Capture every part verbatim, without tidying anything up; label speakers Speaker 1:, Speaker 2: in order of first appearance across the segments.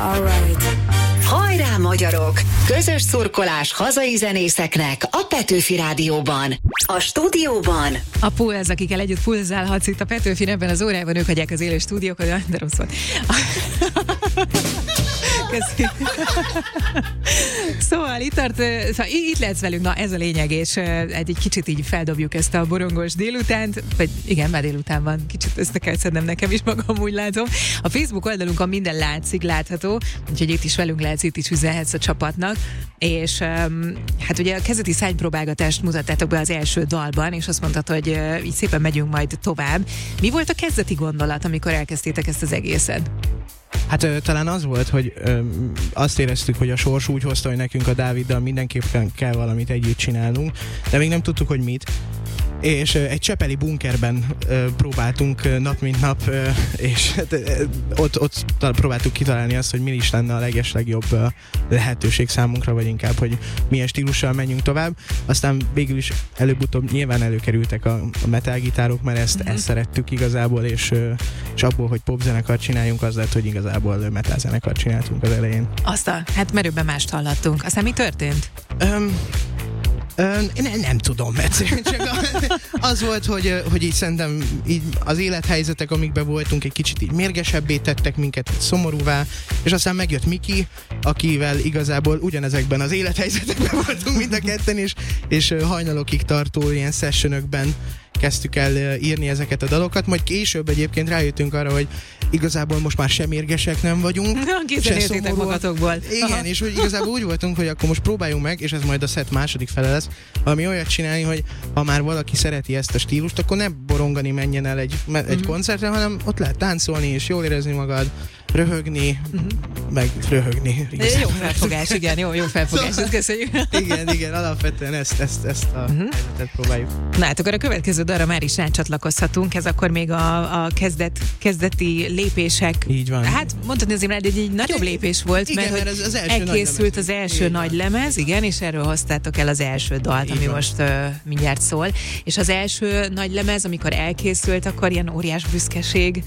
Speaker 1: Alright.
Speaker 2: Hajrá, magyarok! Közös szurkolás hazai zenészeknek a Petőfi Rádióban. A stúdióban
Speaker 3: a Pulz, akikkel együtt pulzálhatsz itt a Petőfin ebben az órában, ők adják az élő stúdiókat, de rossz volt. Szóval itt tart, szóval itt lehetsz velünk, na ez a lényeg, és egy, egy kicsit így feldobjuk ezt a borongos délutánt, vagy igen, már délután van, kicsit össze kell szednem nekem is magam, úgy látom. A Facebook oldalunkon minden látszik, látható, úgyhogy itt is velünk lehetsz, itt is üzenhetsz a csapatnak, és hát ugye a kezdeti szánypróbálgatást mutattátok be az első dalban, és azt mondtad, hogy így szépen megyünk majd tovább. Mi volt a kezdeti gondolat, amikor elkezdtétek ezt az egészet?
Speaker 4: Hát ö, talán az volt, hogy ö, azt éreztük, hogy a sors úgy hozta, hogy nekünk a Dáviddal mindenképpen kell valamit együtt csinálnunk, de még nem tudtuk, hogy mit. És ö, egy csepeli bunkerben ö, próbáltunk ö, nap mint nap, ö, és hát, ö, ott, ott próbáltuk kitalálni azt, hogy mi is lenne a legeslegjobb ö, lehetőség számunkra, vagy inkább, hogy milyen stílussal menjünk tovább. Aztán végül is előbb-utóbb nyilván előkerültek a, a metalgitárok, mert ezt, mm-hmm. ezt szerettük igazából, és, ö, és abból, hogy popzenekart csináljunk, az lett, hogy igazából metal zenekart csináltunk az elején.
Speaker 3: Aztán, hát merőben mást hallottunk. Aztán mi történt?
Speaker 4: Um, Nem, nem tudom, egyszerűen csak az volt, hogy, hogy így szerintem így az élethelyzetek, amikben voltunk, egy kicsit így mérgesebbé tettek minket, szomorúvá, és aztán megjött Miki, akivel igazából ugyanezekben az élethelyzetekben voltunk mind a ketten, és, és hajnalokig tartó ilyen sessionökben kezdtük el írni ezeket a dalokat, majd később egyébként rájöttünk arra, hogy igazából most már sem mérgesek nem vagyunk.
Speaker 3: Készen értétek magatokból.
Speaker 4: Igen, aha. És hogy igazából úgy voltunk, hogy akkor most próbáljunk meg, és ez majd a set második fele lesz, valami olyat csinálni, hogy ha már valaki szereti ezt a stílust, akkor ne borongani menjen el egy, egy mm-hmm. koncertre, hanem ott lehet táncolni, és jól érezni magad, röhögni, mm-hmm. meg röhögni.
Speaker 3: Jó felfogás, igen, jó, jó felfogás, ezt köszönjük.
Speaker 4: Igen, igen, alapvetően ezt, ezt, ezt a mm-hmm. helyzetet próbáljuk.
Speaker 3: Na hát akkor a következő dalra már is rácsatlakozhatunk, ez akkor még a, a kezdet, kezdeti lépések.
Speaker 4: Így van.
Speaker 3: Hát mondhatni azért, hogy egy, egy nagyobb lépés volt,
Speaker 4: igen,
Speaker 3: mert,
Speaker 4: mert ez az első
Speaker 3: elkészült az első igen. nagy lemez, igen, és erről hoztátok el az első dalt, így ami van. most uh, mindjárt szól. És az első nagy lemez, amikor elkészült, akkor ilyen óriás büszkeség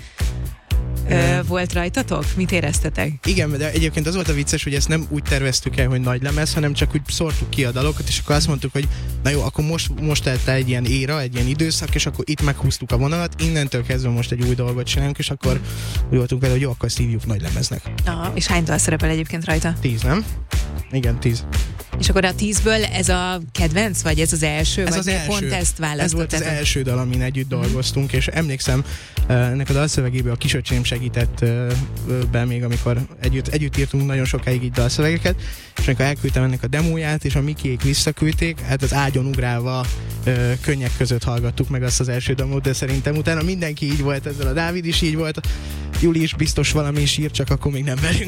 Speaker 3: Ö, volt rajtatok? Mit éreztetek?
Speaker 4: Igen, de egyébként az volt a vicces, hogy ezt nem úgy terveztük el, hogy nagy lemez, hanem csak úgy szórtuk ki a dalokat, és akkor azt mondtuk, hogy na jó, akkor most, most telt el egy ilyen éra, egy ilyen időszak, és akkor itt meghúztuk a vonalat, innentől kezdve most egy új dolgot csinálunk, és akkor úgy voltunk vele, hogy jó, akkor ezt hívjuk nagy lemeznek.
Speaker 3: Aha, és hány dal szerepel egyébként rajta?
Speaker 4: Tíz, nem? Igen, tíz.
Speaker 3: És akkor a tízből ez a kedvenc, vagy ez az első?
Speaker 4: Ez
Speaker 3: vagy
Speaker 4: az első.
Speaker 3: Pont ezt választottátok?
Speaker 4: Ez volt az első dal, amin együtt dolgoztunk, és emlékszem, ennek a dalszövegéből a kisöcsém segített be még, amikor együtt, együtt írtunk nagyon sokáig így dalszövegeket, és amikor elküldtem ennek a demóját, és a Mikiék visszaküldték, hát az ágyon ugrálva könnyek között hallgattuk meg azt az első demót, de szerintem utána mindenki így volt ezzel, a Dávid is így volt, Juli is biztos valami is ír, csak akkor még nem velünk.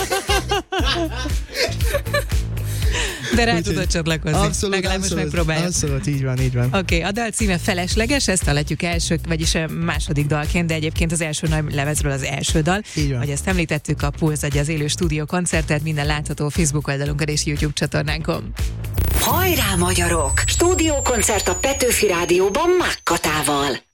Speaker 3: De rá tudod csatlakozni.
Speaker 4: Abszolút,
Speaker 3: legalább most megpróbáljuk.
Speaker 4: Abszolút, így van, így van.
Speaker 3: Oké, okay, a dal címe Felesleges, ezt találjuk első, vagyis második dalként, de egyébként az első nagy lemezről az első dal.
Speaker 4: Így van.
Speaker 3: Hogy ezt említettük, a Pulz adja az élő stúdió koncertet, minden látható Facebook oldalunkon és YouTube csatornánkon.
Speaker 2: Hajrá, magyarok! Stúdiókoncert a Petőfi Rádióban Mákkatával.